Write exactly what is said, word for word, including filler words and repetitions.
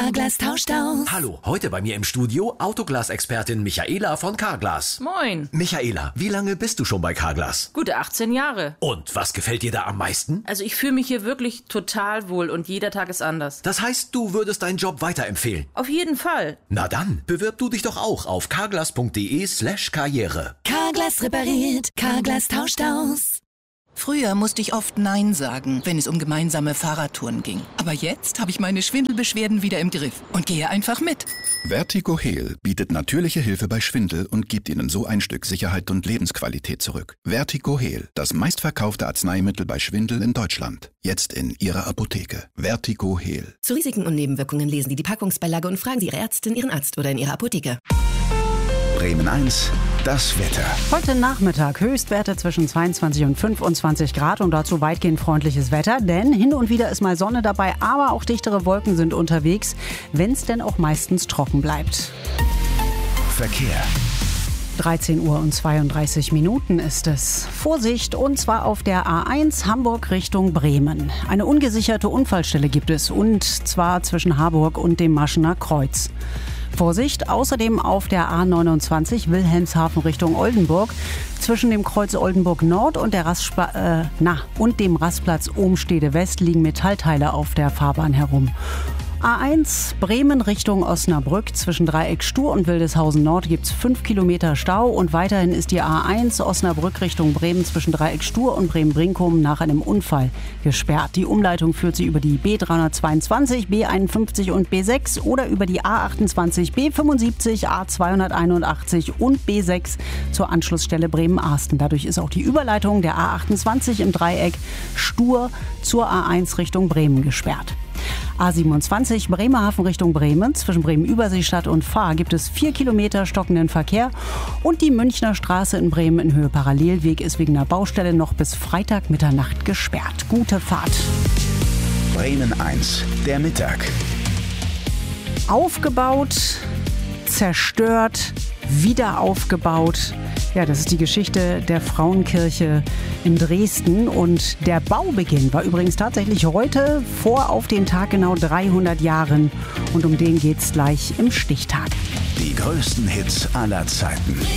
Carglass tauscht aus. Hallo, heute bei mir im Studio Autoglas-Expertin Michaela von Carglass. Moin. Michaela, wie lange bist du schon bei Carglass? Gute achtzehn Jahre. Und was gefällt dir da am meisten? Also ich fühle mich hier wirklich total wohl und jeder Tag ist anders. Das heißt, du würdest deinen Job weiterempfehlen? Auf jeden Fall. Na dann, bewirb du dich doch auch auf carglass.de slash karriere. Carglass repariert, Carglass tauscht aus. Früher musste ich oft Nein sagen, wenn es um gemeinsame Fahrradtouren ging. Aber jetzt habe ich meine Schwindelbeschwerden wieder im Griff und gehe einfach mit. Vertigo Heal bietet natürliche Hilfe bei Schwindel und gibt Ihnen so ein Stück Sicherheit und Lebensqualität zurück. Vertigo Heal, das meistverkaufte Arzneimittel bei Schwindel in Deutschland. Jetzt in Ihrer Apotheke. Vertigo Heal. Zu Risiken und Nebenwirkungen lesen Sie die Packungsbeilage und fragen Sie Ihre Ärztin, Ihren Arzt oder in Ihrer Apotheke. Bremen eins, das Wetter. Heute Nachmittag Höchstwerte zwischen zweiundzwanzig und fünfundzwanzig Grad und dazu weitgehend freundliches Wetter, denn hin und wieder ist mal Sonne dabei, aber auch dichtere Wolken sind unterwegs, wenn es denn auch meistens trocken bleibt. Verkehr. dreizehn Uhr und zweiunddreißig Minuten ist es. Vorsicht, und zwar auf der A eins Hamburg Richtung Bremen. Eine ungesicherte Unfallstelle gibt es, und zwar zwischen Harburg und dem Maschener Kreuz. Vorsicht, außerdem auf der A neunundzwanzig Wilhelmshaven Richtung Oldenburg. Zwischen dem Kreuz Oldenburg Nord und, der Rastspla- äh, na, und dem Rastplatz Ohmstede West liegen Metallteile auf der Fahrbahn herum. A eins Bremen Richtung Osnabrück. Zwischen Dreieck Stur und Wildeshausen Nord gibt es fünf Kilometer Stau. Und weiterhin ist die A eins Osnabrück Richtung Bremen zwischen Dreieck Stur und Bremen-Brinkum nach einem Unfall gesperrt. Die Umleitung führt sie über die B dreihundertzweiundzwanzig, B einundfünfzig und B sechs oder über die A achtundzwanzig, B fünfundsiebzig, A zweihunderteinundachtzig und B sechs zur Anschlussstelle Bremen-Arsten. Dadurch ist auch die Überleitung der A achtundzwanzig im Dreieck Stur zur A eins Richtung Bremen gesperrt. A siebenundzwanzig Bremerhaven Richtung Bremen. Zwischen Bremen-Überseestadt und Fahr gibt es vier Kilometer stockenden Verkehr. Und die Münchner Straße in Bremen in Höhe Parallelweg ist wegen einer Baustelle noch bis Freitag Mitternacht gesperrt. Gute Fahrt. Bremen eins, der Mittag. Aufgebaut, zerstört, wieder aufgebaut. Ja, das ist die Geschichte der Frauenkirche in Dresden. Und der Baubeginn war übrigens tatsächlich heute, vor auf den Tag genau dreihundert Jahren. Und um den geht's gleich im Stichtag. Die größten Hits aller Zeiten.